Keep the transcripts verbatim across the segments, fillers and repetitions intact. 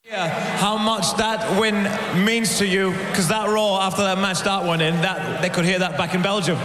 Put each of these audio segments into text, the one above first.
Yeah, how much that win means to you, because that roar after that match that went in, that they could hear that back in Belgium.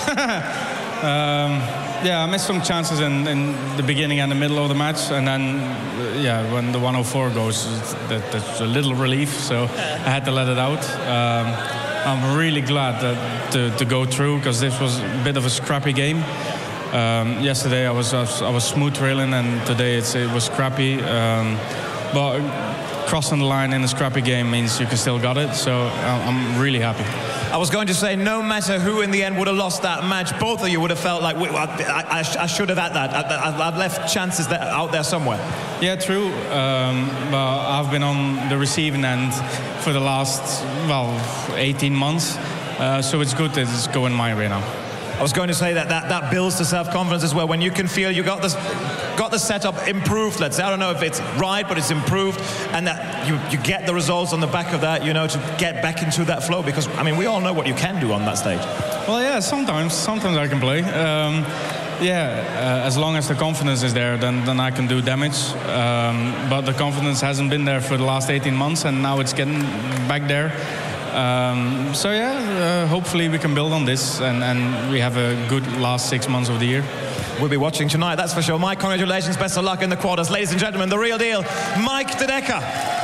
um, yeah, I missed some chances in, in the beginning and the middle of the match, and then uh, yeah, when the one oh four goes, that, that's a little relief, so I had to let it out. Um, I'm really glad that to, to go through, because this was a bit of a scrappy game. Um, yesterday I was, I was I was smooth railing, and today it's, it was scrappy. Um, but crossing the line in a scrappy game means you can still got it, so I'm really happy. I was going to say, no matter who in the end would have lost that match, both of you would have felt like, I, I, I should have had that. I, I've left chances that, out there somewhere. Yeah, true. Um, but I've been on the receiving end for the last, well, eighteen months, uh, so it's good that it's going my way now. I was going to say that that, that builds to self-confidence as well, when you can feel you got this, got the setup improved, let's say. I don't know if it's right, but it's improved, and that you, you get the results on the back of that, you know, to get back into that flow, because, I mean, we all know what you can do on that stage. Well, yeah, sometimes. Sometimes I can play. Um, yeah, uh, as long as the confidence is there, then, then I can do damage. Um, but the confidence hasn't been there for the last eighteen months, and now it's getting back there. Um, so yeah, uh, hopefully we can build on this, and, and we have a good last six months of the year. We'll be watching tonight, that's for sure. Mike, congratulations, best of luck in the quarters. Ladies and gentlemen, the real deal, Mike De Decker.